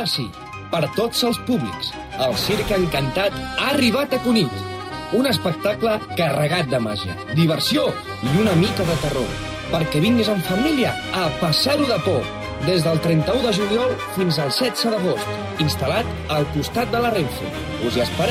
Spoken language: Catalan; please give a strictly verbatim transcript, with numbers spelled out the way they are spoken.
sí, per tots els públics, el Circ Encantat ha arribat a Cunit. Un espectacle carregat de màgia, diversió i una mica de terror, perquè vinguis en família a passar-ho de por, des del trenta-u de juliol fins al setze d'agost, instal·lat al costat de la Renfe. Us hi esperem.